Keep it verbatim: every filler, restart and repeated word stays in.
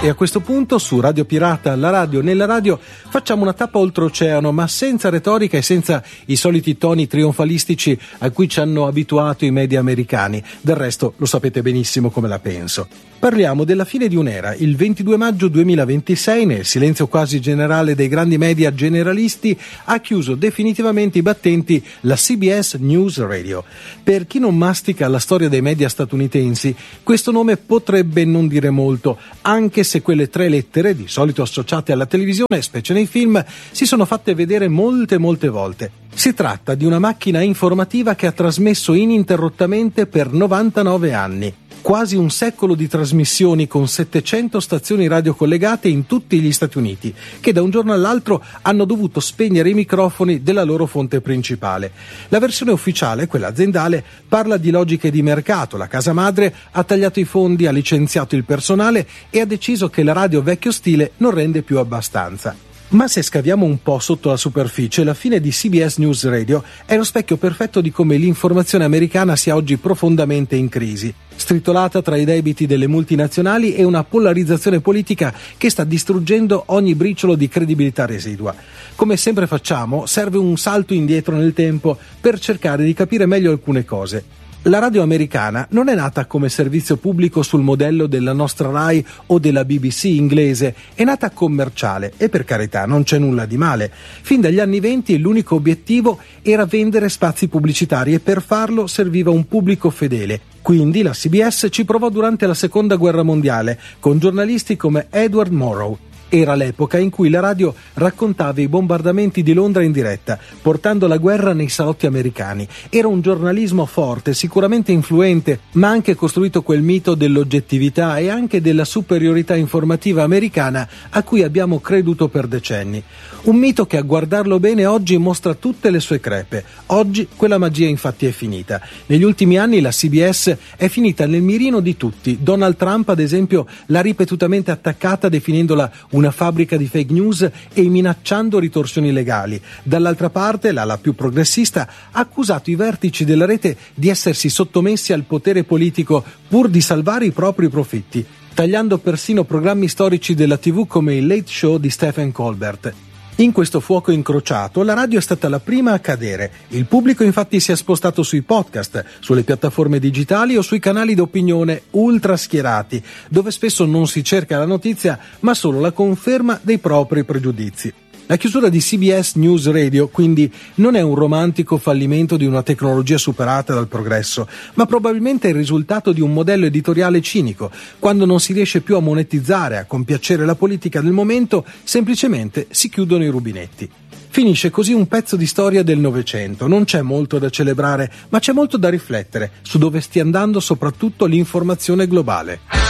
E a questo punto su Radio Pirata, la radio nella radio, facciamo una tappa oltreoceano, ma senza retorica e senza i soliti toni trionfalistici a cui ci hanno abituato i media americani. Del resto lo sapete benissimo come la penso. Parliamo della fine di un'era. Il ventidue maggio duemilaventisei, nel silenzio quasi generale dei grandi media generalisti, ha chiuso definitivamente i battenti la C B S News Radio. Per chi non mastica la storia dei media statunitensi, questo nome potrebbe non dire molto, anche se quelle tre lettere, di solito associate alla televisione, specie nei film, si sono fatte vedere molte molte volte. Si tratta di una macchina informativa che ha trasmesso ininterrottamente per novantanove anni. Quasi un secolo di trasmissioni con settecento stazioni radio collegate in tutti gli Stati Uniti, che da un giorno all'altro hanno dovuto spegnere i microfoni della loro fonte principale. La versione ufficiale, quella aziendale, parla di logiche di mercato. La casa madre ha tagliato i fondi, ha licenziato il personale e ha deciso che la radio vecchio stile non rende più abbastanza. Ma se scaviamo un po' sotto la superficie, la fine di C B S News Radio è lo specchio perfetto di come l'informazione americana sia oggi profondamente in crisi, stritolata tra i debiti delle multinazionali e una polarizzazione politica che sta distruggendo ogni briciolo di credibilità residua. Come sempre facciamo, serve un salto indietro nel tempo per cercare di capire meglio alcune cose. La radio americana non è nata come servizio pubblico sul modello della nostra Rai o della B B C inglese, è nata commerciale e per carità non c'è nulla di male. Fin dagli anni venti l'unico obiettivo era vendere spazi pubblicitari e per farlo serviva un pubblico fedele. Quindi la C B S ci provò durante la Seconda Guerra Mondiale con giornalisti come Edward Morrow. Era l'epoca in cui la radio raccontava i bombardamenti di Londra in diretta, portando la guerra nei salotti americani. Era un giornalismo forte, sicuramente influente, ma anche costruito quel mito dell'oggettività e anche della superiorità informativa americana a cui abbiamo creduto per decenni. Un mito che a guardarlo bene oggi mostra tutte le sue crepe. Oggi quella magia infatti è finita. Negli ultimi anni la C B S è finita nel mirino di tutti. Donald Trump, ad esempio, l'ha ripetutamente attaccata definendola un una fabbrica di fake news e minacciando ritorsioni legali. Dall'altra parte, l'ala più progressista ha accusato i vertici della rete di essersi sottomessi al potere politico pur di salvare i propri profitti, tagliando persino programmi storici della tivù come il Late Show di Stephen Colbert. In questo fuoco incrociato, la radio è stata la prima a cadere. Il pubblico infatti si è spostato sui podcast, sulle piattaforme digitali o sui canali d'opinione ultra schierati, dove spesso non si cerca la notizia, ma solo la conferma dei propri pregiudizi. La chiusura di C B S News Radio, quindi, non è un romantico fallimento di una tecnologia superata dal progresso, ma probabilmente è il risultato di un modello editoriale cinico. Quando non si riesce più a monetizzare, a compiacere la politica del momento, semplicemente si chiudono i rubinetti. Finisce così un pezzo di storia del Novecento. Non c'è molto da celebrare, ma c'è molto da riflettere su dove stia andando soprattutto l'informazione globale.